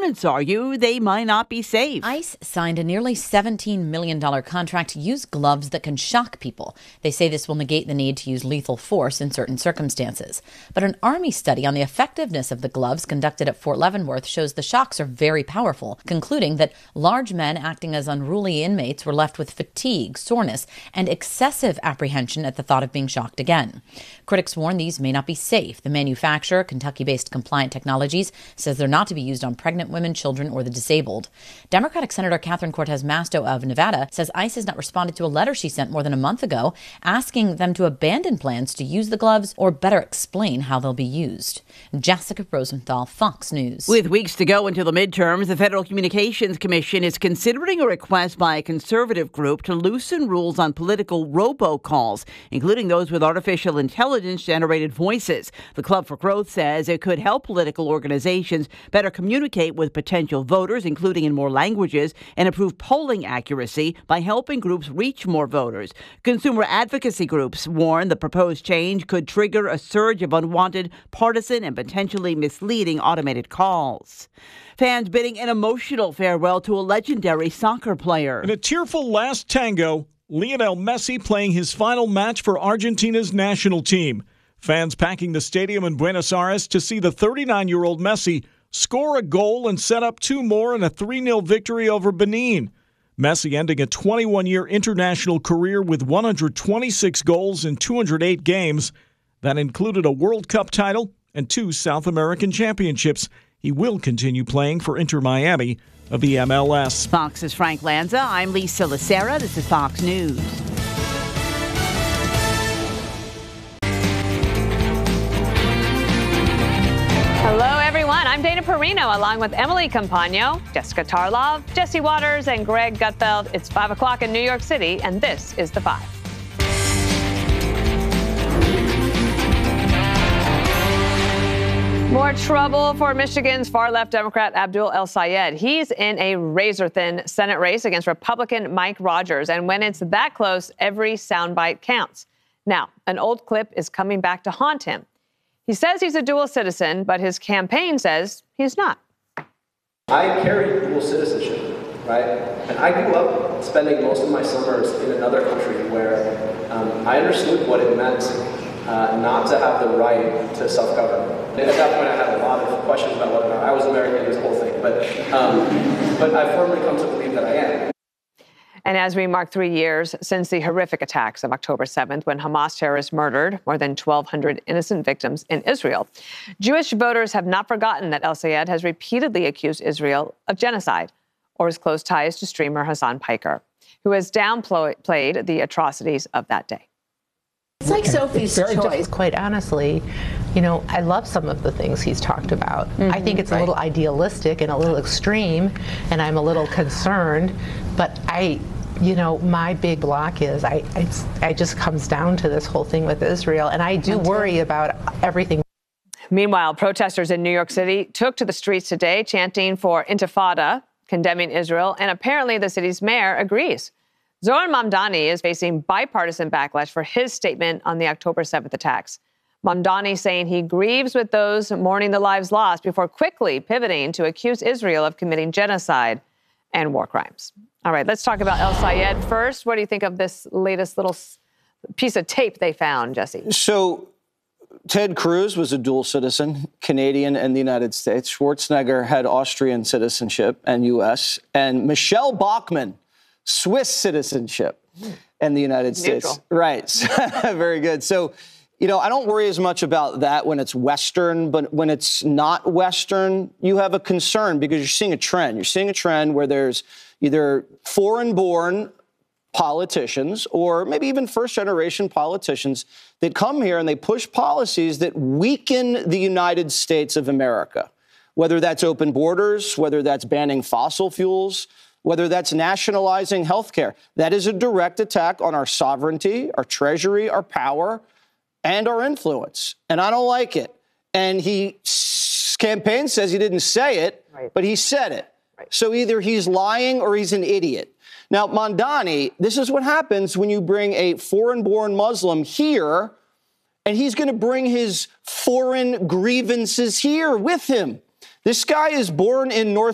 opponents argue they might not be safe. ICE signed a nearly $17 million contract to use gloves that can shock people. They say this will negate the need to use lethal force in certain circumstances. But an Army study on the effectiveness of the gloves conducted at Fort Leavenworth shows the shocks are very powerful, concluding that large men acting as unruly inmates were left with fatigue, soreness, and excessive apprehension at the thought of being shocked again. Critics warn these may not be safe. The manufacturer, Kentucky-based Compliant Technologies, says they're not to be used on pregnant women, children, or the disabled. Democratic Senator Catherine Cortez Masto of Nevada says ICE has not responded to a letter she sent more than a month ago asking them to abandon plans to use the gloves or better explain how they'll be used. Jessica Rosenthal, Fox News. With weeks to go until the midterms, the Federal Communications Commission is considering a request by a conservative group to loosen rules on political robocalls, including those with artificial intelligence-generated voices. The Club for Growth says it could help political organizations better communicate with potential voters, including in more languages, and improve polling accuracy by helping groups reach more voters. Consumer advocacy groups warn the proposed change could trigger a surge of unwanted, partisan, and potentially misleading automated calls. Fans bidding an emotional farewell to a legendary soccer player. In a tearful last tango, Lionel Messi playing his final match for Argentina's national team. Fans packing the stadium in Buenos Aires to see the 39-year-old Messi score a goal and set up two more in a 3-0 victory over Benin. Messi ending a 21-year international career with 126 goals in 208 games. That included a World Cup title and 2 South American championships. He will continue playing for Inter Miami of the MLS. Fox's Frank Lanza. I'm Lisa Lacera. This is Fox News. Hello, everyone. I'm Dana Perino, along with Emily Compagno, Jessica Tarlov, Jesse Waters, and Greg Gutfeld. It's 5 o'clock in New York City, and this is The Five. More trouble for Michigan's far-left Democrat Abdul El-Sayed. He's in a razor-thin Senate race against Republican Mike Rogers. And when it's that close, every soundbite counts. Now, an old clip is coming back to haunt him. He says he's a dual citizen, but his campaign says he's not. I carry dual citizenship, right? And I grew up spending most of my summers in another country where I understood what it meant not to have the right to self-government. At that point, I had a lot of questions about whether or not I was American, this whole thing. But I firmly come to believe that I am. And as we mark 3 years since the horrific attacks of October 7th, when Hamas terrorists murdered more than 1,200 innocent victims in Israel, Jewish voters have not forgotten that El-Sayed has repeatedly accused Israel of genocide or his close ties to streamer Hassan Piker, who has downplayed the atrocities of that day. It's like Sophie's choice. Quite honestly, I love some of the things he's talked about. I think it's a little idealistic and a little extreme, and I'm a little concerned. But my big block is it just comes down to this whole thing with Israel, and I do worry about everything. Meanwhile, protesters in New York City took to the streets today, chanting for Intifada, condemning Israel, and apparently the city's mayor agrees. Zohran Mamdani is facing bipartisan backlash for his statement on the October 7th attacks. Mamdani saying he grieves with those mourning the lives lost before quickly pivoting to accuse Israel of committing genocide and war crimes. All right, let's talk about El-Sayed first. What do you think of this latest little piece of tape they found, Jesse? So Ted Cruz was a dual citizen, Canadian and the United States. Schwarzenegger had Austrian citizenship and U.S. And Michelle Bachmann, Swiss citizenship and the United States. Right. Very good. So, I don't worry as much about that when it's Western, but when it's not Western, you have a concern because you're seeing a trend. You're seeing a trend where there's either foreign-born politicians or maybe even first-generation politicians that come here and they push policies that weaken the United States of America, whether that's open borders, whether that's banning fossil fuels, whether that's nationalizing health care. That is a direct attack on our sovereignty, our treasury, our power, and our influence. And I don't like it. And his campaign says he didn't say it, but he said it. Right. So either he's lying or he's an idiot. Now, Mamdani, this is what happens when you bring a foreign-born Muslim here, and he's going to bring his foreign grievances here with him. This guy is born in North